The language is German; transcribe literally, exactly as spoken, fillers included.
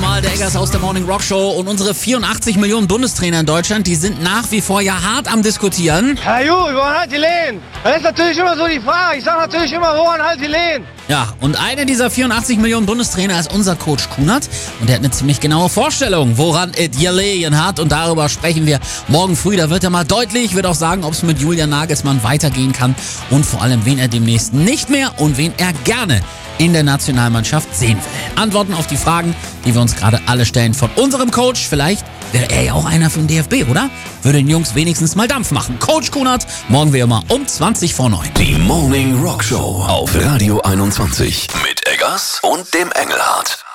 nochmal, der Eggers aus der Morning Rock Show. Und unsere vierundachtzig Millionen Bundestrainer in Deutschland, die sind nach wie vor ja hart am Diskutieren. Ja gut, woran halt die Lehen? Das ist natürlich immer so die Frage. Ich sage natürlich immer, woran halt die Lehen? Ja, und einer dieser vierundachtzig Millionen Bundestrainer ist unser Coach Kunert. Und der hat eine ziemlich genaue Vorstellung, woran es gelegen hat. Und darüber sprechen wir morgen früh. Da wird er mal deutlich, wird auch sagen, ob es mit Julian Nagelsmann weitergehen kann. Und vor allem, wen er demnächst nicht mehr und wen er gerne in der Nationalmannschaft sehen will. Antworten auf die Fragen, die wir uns gerade alle stellen von unserem Coach. Vielleicht wäre er ja auch einer für den D F B, oder? Würde den Jungs wenigstens mal Dampf machen. Coach Kunert, morgen wie immer um zwanzig vor neun. Die Morning Rock Show auf Radio einundzwanzig mit Eggers und dem Engelhardt.